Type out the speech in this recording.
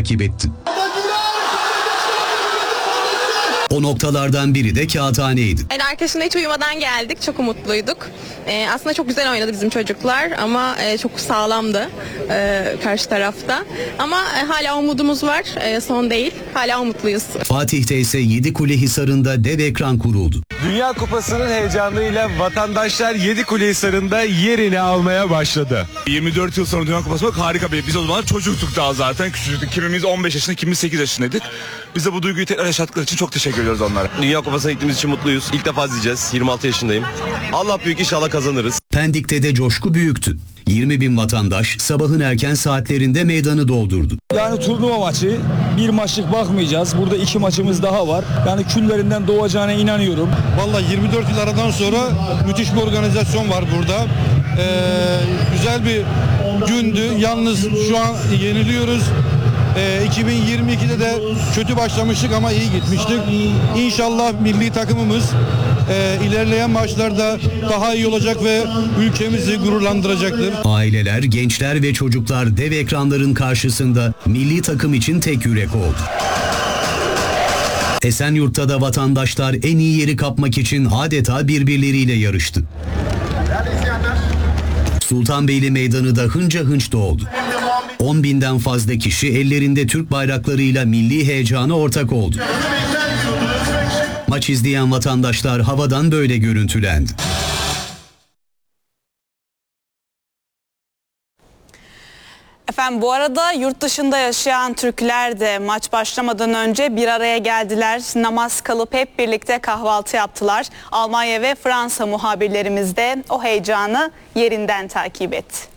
takip etti. O noktalardan biri de Kağıthane'ydi. Yani arkadaşımla hiç uyumadan geldik. Çok umutluyduk. Aslında çok güzel oynadı bizim çocuklar ama çok sağlamdı karşı tarafta. Ama hala umudumuz var. Son değil. Hala umutluyuz. Fatih'te ise Yedikule Hisarı'nda dev ekran kuruldu. Dünya Kupası'nın heyecanıyla vatandaşlar Yedikule Hisarı'nda yerini almaya başladı. 24 yıl sonra Dünya Kupası bak harika bir. Biz o zaman çocuktuk daha zaten. Küçücüktük. Kimimiz 15 yaşında, kimimiz 8 yaşındaydık. Bize bu duyguyu tekrar yaşattıkları için çok teşekkür ediyoruz onlara. Dünya Kupası'na gittiğimiz için mutluyuz. İlk defa izleyeceğiz. 26 yaşındayım. Allah büyük, inşallah kazanırız. Pendik'te de coşku büyüktü. 20.000 vatandaş sabahın erken saatlerinde meydanı doldurdu. Yani turnuva maçı, bir maçlık bakmayacağız. Burada 2 maçımız daha var. Yani küllerinden doğacağına inanıyorum. Vallahi 24 yıl aradan sonra müthiş bir organizasyon var burada. Güzel bir gündü. Yalnız şu an yeniliyoruz. 2022'de de kötü başlamıştık ama iyi gitmiştik. İnşallah milli takımımız ilerleyen maçlarda daha iyi olacak ve ülkemizi gururlandıracaktır. Aileler, gençler ve çocuklar dev ekranların karşısında milli takım için tek yürek oldu. Esenyurt'ta da vatandaşlar en iyi yeri kapmak için adeta birbirleriyle yarıştı. Sultanbeyli Meydanı da hınca hınç doldu. 10.000'den fazla kişi ellerinde Türk bayraklarıyla milli heyecana ortak oldu. Maç izleyen vatandaşlar havadan böyle görüntülendi. Efendim bu arada yurt dışında yaşayan Türkler de maç başlamadan önce bir araya geldiler. Namaz kılıp hep birlikte kahvaltı yaptılar. Almanya ve Fransa muhabirlerimiz de o heyecanı yerinden takip etti.